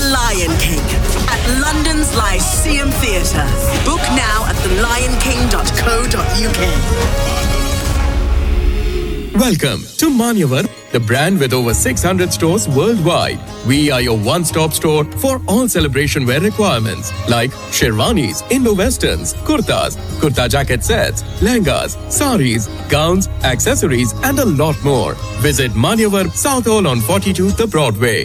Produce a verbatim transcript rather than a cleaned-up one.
Lion King at London's Lyceum Theatre. Book now at the lion king dot co dot uk. Welcome to Manyavar, the brand with over six hundred stores worldwide. We are your one-stop store for all celebration wear requirements like sherwanis, Indo-westerns, kurtas, kurta jacket sets, lehengas, saris, gowns, accessories and a lot more. Visit Manyavar, South Hall on forty-two The Broadway.